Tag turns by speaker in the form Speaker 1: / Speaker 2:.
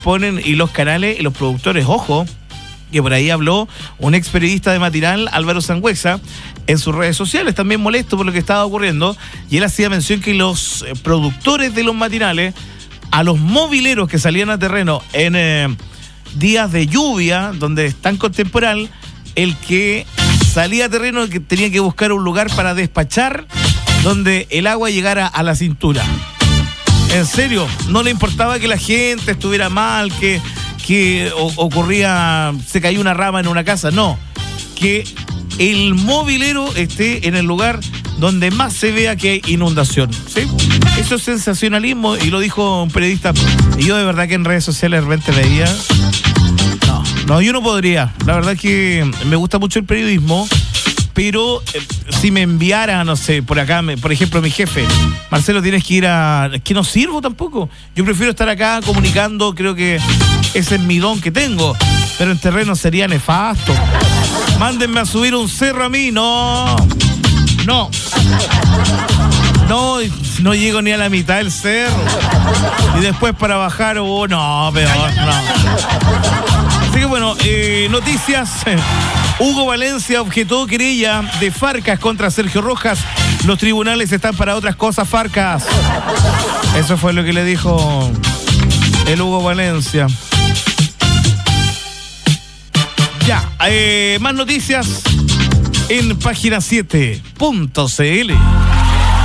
Speaker 1: ponen, y los canales y los productores, ojo, que por ahí habló un ex periodista de Matinal, Álvaro Sangüesa, en sus redes sociales, también molesto por lo que estaba ocurriendo, y él hacía mención que los productores de los matinales, a los mobileros que salían a terreno en días de lluvia, donde están con temporal, el que salía a terreno que tenía que buscar un lugar para despachar donde el agua llegara a la cintura. En serio, no le importaba que la gente estuviera mal, que ocurría, se cayó una rama en una casa, no, que el mobilero esté en el lugar donde más se vea que hay inundación, ¿sí? Eso es sensacionalismo, y lo dijo un periodista, y yo de verdad que en redes sociales de repente veía, no, yo no podría, la verdad que me gusta mucho el periodismo, pero si me enviara, no sé, por acá, por ejemplo, mi jefe, Marcelo, tienes que ir es que no sirvo tampoco. Yo prefiero estar acá comunicando, creo que ese es mi don que tengo, pero en terreno sería nefasto. Mándenme a subir un cerro a mí, no, llego ni a la mitad del cerro. Y después para bajar, no, peor, no. Así que bueno, noticias. Hugo Valencia objetó querella de Farcas contra Sergio Rojas. Los tribunales están para otras cosas, Farcas. Eso fue lo que le dijo el Hugo Valencia. Ya, más noticias en página7.cl.